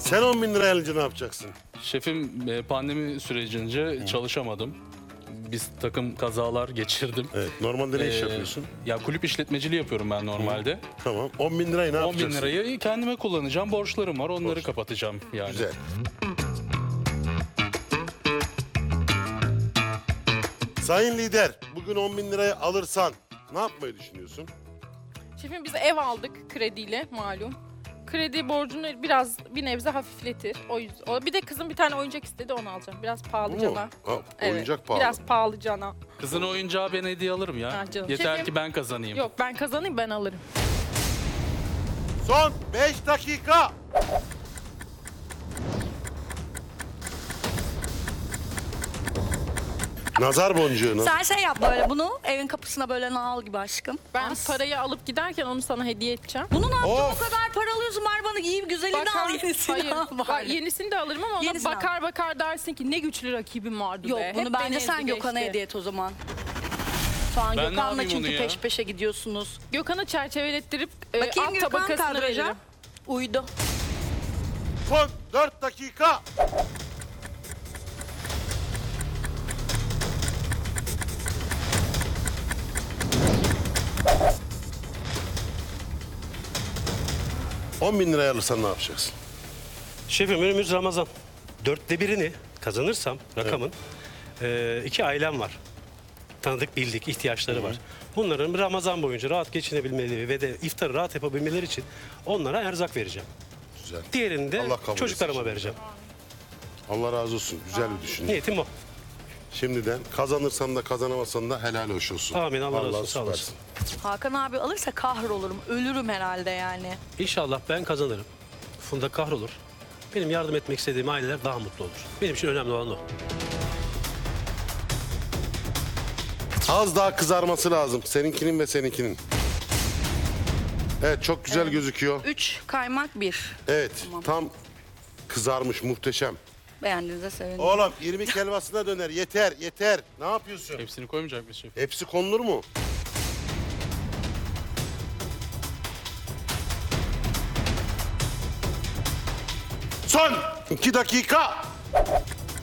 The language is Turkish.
Sen 10 bin lira alınca ne yapacaksın? Şefim pandemi sürecince çalışamadım. Biz takım kazalar geçirdim. Evet, normalde ne iş yapıyorsun? Ya kulüp işletmeciliği yapıyorum ben normalde. Tamam, 10 bin lirayı ne 10 yapacaksın? bin lirayı kendime kullanacağım. Borçlarım var, onları kapatacağım yani. Güzel. Sayın lider, bugün 10 bin lirayı alırsan ne yapmayı düşünüyorsun? Şefim biz ev aldık krediyle malum. Kredi borcunu bir nebze hafifletir. O yüzden. Bir de kızım bir tane oyuncak istedi, onu alacağım. Biraz pahalı Bu mu? cana. Ha, Evet, oyuncak pahalı. Biraz pahalı cana. Kızın oyuncağı ben hediye alırım ya. Ah canım. Yeter Şefim- ki ben kazanayım. Yok, ben kazanayım, ben alırım. Son 5 dakika. Nazar boncuğu. Sen şey yap böyle bunu evin kapısına böyle nal gibi aşkım. Ben As. parayı alıp giderken onu sana hediye edeceğim. Bunu ne yaptın Of. bu kadar para alıyorsun bari bana giy güzelini al yenisini hayır, al bak, bari. yenisini de alırım ama ona Yenisini bakar dersin ki ne güçlü rakibim vardı Yok be. bunu Hep bence beni sen ezdi Gökhan'a geçti. hediye et o zaman. Şu an Ben ne Gökhan'la yapayım çünkü onu ya? peş peşe gidiyorsunuz. Gökhan'ı çerçevelettirip Bakayım alt Gökhan tabakasını kadraja. veririm. Uydu. Son 4 dakika. ...10 bin liraya alırsan ne yapacaksın? Şefim önümüz Ramazan. 1/4'ini kazanırsam rakamın 2 ailem var. Tanıdık bildik ihtiyaçları var. Bunların Ramazan boyunca rahat geçinebilmeleri ve de iftarı rahat yapabilmeleri için onlara erzak vereceğim. Güzel. Diğerini de Allah kabul çocuklarıma etsin. vereceğim. Allah razı olsun. Güzel bir düşünce. Niyetim o. Şimdiden kazanırsan da kazanamazsan da helal hoş olsun. Amin, Allah razı olsun, sağ süpersin. olasın. Hakan abi alırsa kahrolurum. Ölürüm herhalde yani. İnşallah ben kazanırım. Funda kahrolur. Benim yardım etmek istediğim aileler daha mutlu olur. Benim için önemli olan o. Az daha kızarması lazım. Seninkinin ve seninkinin. Evet, çok güzel gözüküyor. 3 kaymak 1. Evet, tam kızarmış, muhteşem. Beğendiğinize sevindim. Oğlum, irmik helvasına döner. Yeter, yeter. Ne yapıyorsun? Hepsini koymayacak mıyız şef? Hepsi konulur mu? Son 2 dakika.